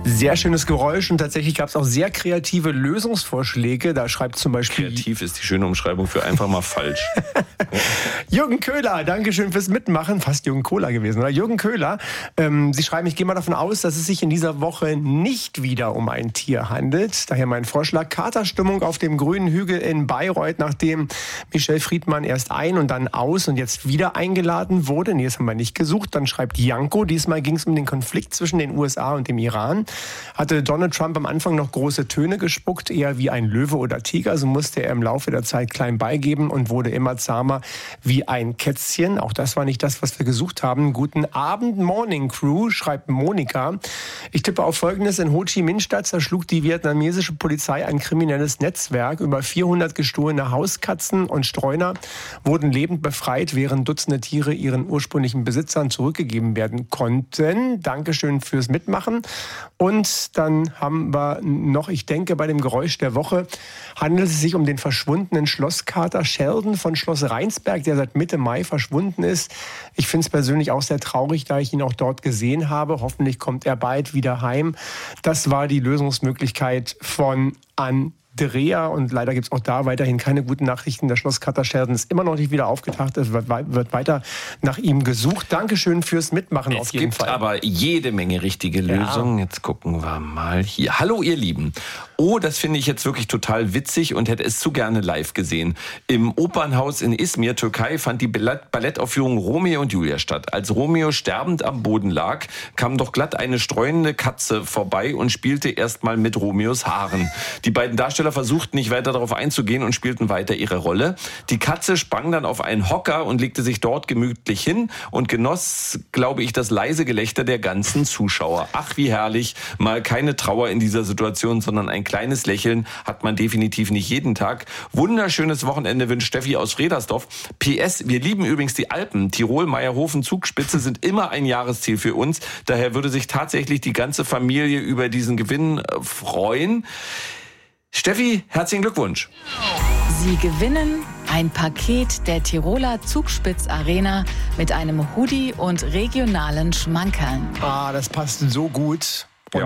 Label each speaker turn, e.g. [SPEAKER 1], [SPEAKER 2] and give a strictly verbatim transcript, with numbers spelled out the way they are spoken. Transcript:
[SPEAKER 1] Sehr schönes Geräusch und tatsächlich gab es auch sehr kreative Lösungsvorschläge. Da schreibt zum Beispiel...
[SPEAKER 2] Kreativ ist die schöne Umschreibung für einfach mal falsch.
[SPEAKER 1] Jürgen Köhler, Dankeschön fürs Mitmachen. Fast Jürgen Kohler gewesen, oder? Jürgen Köhler, ähm, Sie schreiben, ich gehe mal davon aus, dass es sich in dieser Woche nicht wieder um ein Tier handelt. Daher mein Vorschlag, Katerstimmung auf dem grünen Hügel in Bayreuth, nachdem Michelle Friedmann erst ein und dann aus und jetzt wieder eingeladen wurde. Nee, das haben wir nicht gesucht. Dann schreibt Janko, diesmal ging es um den Konflikt zwischen den U S A und dem Iran. Hatte Donald Trump am Anfang noch große Töne gespuckt, eher wie ein Löwe oder Tiger. So musste er im Laufe der Zeit klein beigeben und wurde immer zahmer wie ein Kätzchen. Auch das war nicht das, was wir gesucht haben. Guten Abend, Morning Crew, schreibt Monika. Ich tippe auf Folgendes. In Ho Chi Minh-Stadt zerschlug die vietnamesische Polizei ein kriminelles Netzwerk. Über vierhundert gestohlene Hauskatzen und Streuner wurden lebend befreit, während Dutzende Tiere ihren ursprünglichen Besitzern zurückgegeben werden konnten. Dankeschön fürs Mitmachen. Und dann haben wir noch, ich denke, bei dem Geräusch der Woche handelt es sich um den verschwundenen Schlosskater Sheldon von Schloss Rheinsberg, der seit Mitte Mai verschwunden ist. Ich finde es persönlich auch sehr traurig, da ich ihn auch dort gesehen habe. Hoffentlich kommt er bald wieder heim. Das war die Lösungsmöglichkeit von Andrea und leider gibt es auch da weiterhin keine guten Nachrichten. Der Schlosskater Sheldon ist immer noch nicht wieder aufgetaucht. Es wird, wird weiter nach ihm gesucht. Dankeschön fürs Mitmachen auf jeden Fall.
[SPEAKER 2] Es gibt aber jede Menge richtige Lösungen. Ja. Jetzt gucken wir mal hier. Hallo ihr Lieben. Oh, das finde ich jetzt wirklich total witzig und hätte es zu gerne live gesehen. Im Opernhaus in Izmir, Türkei, fand die Ballettaufführung Romeo und Julia statt. Als Romeo sterbend am Boden lag, kam doch glatt eine streunende Katze vorbei und spielte erstmal mit Romeos Haaren. Die beiden Darsteller versuchten nicht weiter darauf einzugehen und spielten weiter ihre Rolle. Die Katze sprang dann auf einen Hocker und legte sich dort gemütlich hin und genoss, glaube ich, das leise Gelächter der ganzen Zuschauer. Ach, wie herrlich. Mal keine Trauer in dieser Situation, sondern ein kleines Lächeln hat man definitiv nicht jeden Tag. Wunderschönes Wochenende wünscht Steffi aus Fredersdorf. P S, wir lieben übrigens die Alpen. Tirol, Meierhofen, Zugspitze sind immer ein Jahresziel für uns. Daher würde sich tatsächlich die ganze Familie über diesen Gewinn freuen. Steffi, herzlichen Glückwunsch.
[SPEAKER 3] Sie gewinnen ein Paket der Tiroler Zugspitz Arena mit einem Hoodie und regionalen Schmankerln.
[SPEAKER 1] Ah, das passt so gut.